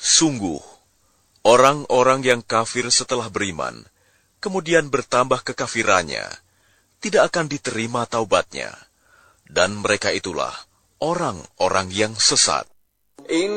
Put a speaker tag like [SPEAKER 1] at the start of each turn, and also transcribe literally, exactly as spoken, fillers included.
[SPEAKER 1] Sungguh, orang-orang yang kafir setelah beriman, kemudian bertambah kekafirannya, tidak akan diterima taubatnya. Dan mereka itulah orang-orang yang sesat.